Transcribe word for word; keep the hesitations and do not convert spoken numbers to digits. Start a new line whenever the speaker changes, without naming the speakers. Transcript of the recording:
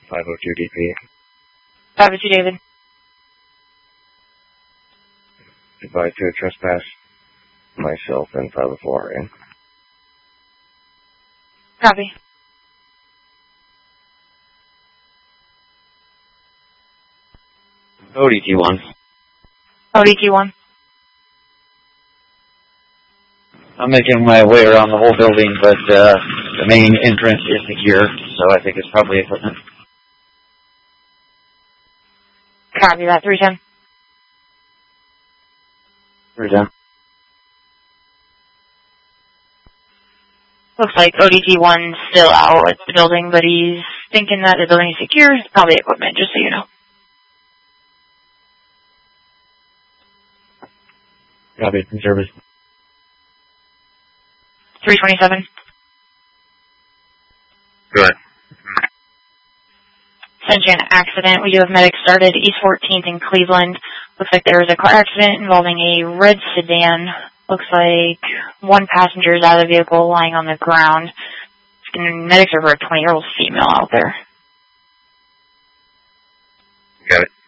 five oh two D P.
five oh two, David.
Advise to a trespass. Myself and five oh four in.
Copy.
O D T one.
O D T one.
I'm making my way around the whole building, but uh, the main entrance is secure, so I think it's probably equipment.
Copy that, three ten.
three ten.
Looks like O D T one's still out at the building, but he's thinking that the building is secure. It's probably equipment, just so you know.
Copy, in service.
three twenty-seven.
Good.
Essentially an accident. We do have medics started East fourteenth in Cleveland. Looks like there was a car accident involving a red sedan. Looks like one passenger is out of the vehicle lying on the ground. Medics are for a twenty-year-old female out there.
Got it.